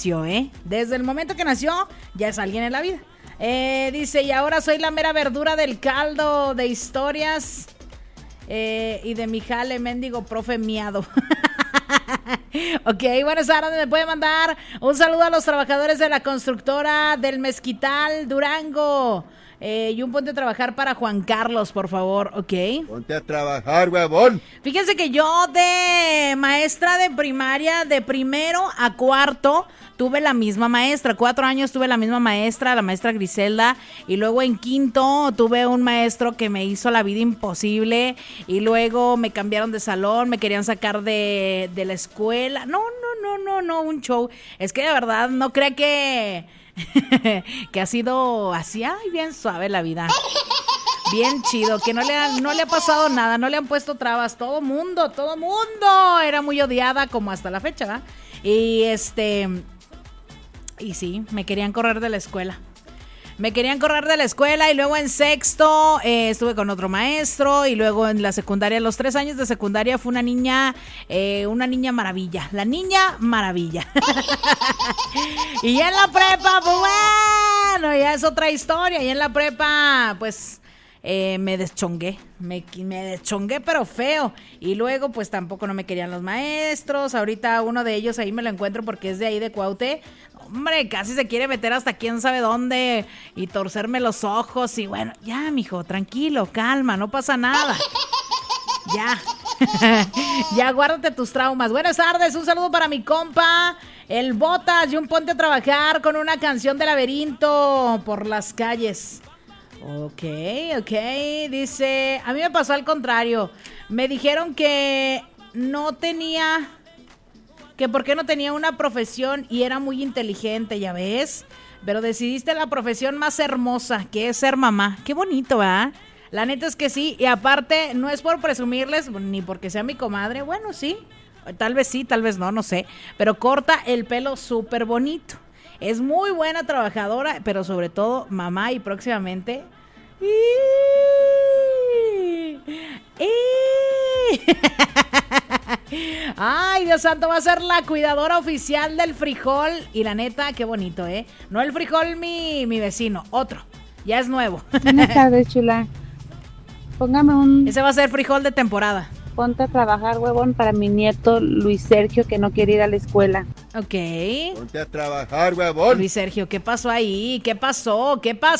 nació, ¿eh? Desde el momento que nació, ya es alguien en la vida. Dice, y ahora soy la mera verdura del caldo de historias y de mi jale, mendigo profe miado. Ok, buenas tardes, me puede mandar un saludo a los trabajadores de la constructora del Mezquital, Durango. Y un ponte a trabajar para Juan Carlos, por favor, ok. Ponte a trabajar, huevón. Fíjense que yo de maestra de primaria, de primero a cuarto, tuve la misma maestra. 4 años tuve la misma maestra, la maestra Griselda. Y luego en quinto tuve un maestro que me hizo la vida imposible. Y luego me cambiaron de salón, me querían sacar de la escuela. No, un show. Es que de verdad no crea que ha sido así, ay, bien suave la vida. Bien chido, que no le ha pasado nada, no le han puesto trabas. Todo mundo era muy odiada como hasta la fecha, ¿verdad? Y sí, me querían correr de la escuela. Y luego en sexto estuve con otro maestro y luego en la secundaria, los 3 años de secundaria fue una niña maravilla, la niña maravilla. Y en la prepa, pues bueno, ya es otra historia. Y en la prepa, pues me deschongué, me deschongué pero feo. Y luego pues tampoco no me querían los maestros. Ahorita uno de ellos ahí me lo encuentro porque es de ahí de Cuaute. Hombre, casi se quiere meter hasta quién sabe dónde y torcerme los ojos. Y bueno, ya, mijo, tranquilo, calma, no pasa nada. Ya. Ya, guárdate tus traumas. Buenas tardes, un saludo para mi compa el Botas y un ponte a trabajar con una canción de Laberinto por las calles. Ok, dice, a mí me pasó al contrario. Me dijeron que por qué no tenía una profesión y era muy inteligente, ya ves. Pero decidiste la profesión más hermosa, que es ser mamá. Qué bonito, ¿verdad? La neta es que sí, y aparte no es por presumirles, ni porque sea mi comadre, bueno, sí, tal vez no sé, pero corta el pelo súper bonito. Es muy buena trabajadora, pero sobre todo mamá y próximamente... Ay, Dios santo, va a ser la cuidadora oficial del frijol. Y la neta, qué bonito, ¿eh? No el frijol mi vecino, otro, ya es nuevo. Buenas tardes, chula. Póngame ese va a ser frijol de temporada. Ponte a trabajar, huevón, para mi nieto Luis Sergio, que no quiere ir a la escuela. Ok. Ponte a trabajar, huevón. Luis Sergio, ¿qué pasó ahí? ¿Qué pasó?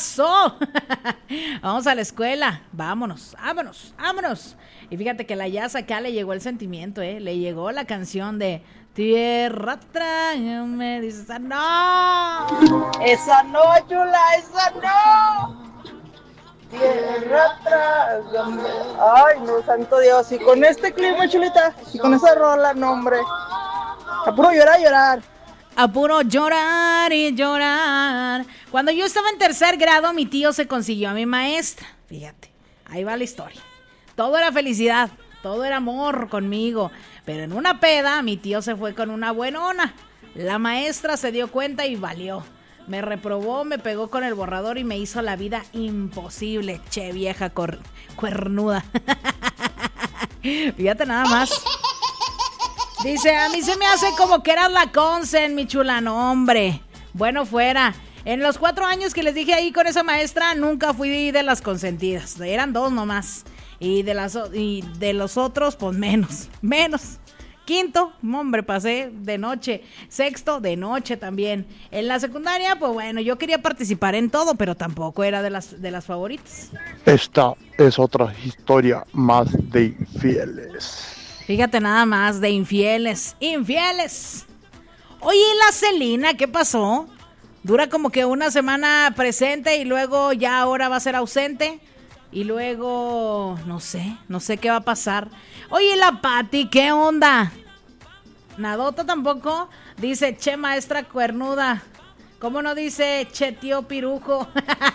Vamos a la escuela. Vámonos. Y fíjate que la Jazz acá le llegó el sentimiento, le llegó la canción de Tierra, trágame. Dice, esa no, chula, esa no. Tierra, trágame. Ay, no, santo Dios. Y con este clima, chulita, y con esa rola, no, hombre. A puro llorar. A puro llorar y llorar. Cuando yo estaba en 3er grado, mi tío se consiguió a mi maestra. Fíjate, ahí va la historia. Todo era felicidad, todo era amor conmigo. Pero en una peda, mi tío se fue con una buenona. La maestra se dio cuenta y valió. Me reprobó, me pegó con el borrador y me hizo la vida imposible. Che, vieja cuernuda. Fíjate nada más. Dice, a mí se me hace como que eras la consen, mi chula. No, hombre. Bueno, fuera. En los 4 años que les dije ahí con esa maestra, nunca fui de las consentidas. Eran 2 nomás. Y de los otros, pues menos. Quinto, hombre, pasé de noche. Sexto, de noche también. En la secundaria, pues bueno, yo quería participar en todo, pero tampoco era de las favoritas. Esta es otra historia más de infieles. Fíjate nada más, de infieles. Oye, ¿y la Celina qué pasó? Dura como que una semana presente y luego ya ahora va a ser ausente. Y luego, no sé qué va a pasar. Oye, la Pati, ¿qué onda? Nadota tampoco. Dice, che, maestra cuernuda. ¿Cómo no dice, che, tío pirujo?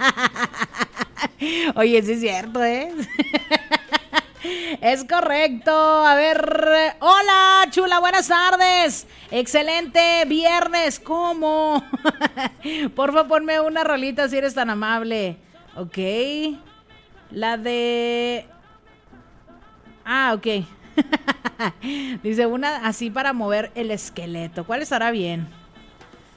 Oye, sí es cierto, ¿eh? Es correcto. A ver, hola, chula, buenas tardes. Excelente viernes, ¿cómo? Porfa, ponme una rolita si eres tan amable. Ok. La de... ok. Dice una así para mover el esqueleto. ¿Cuál estará bien?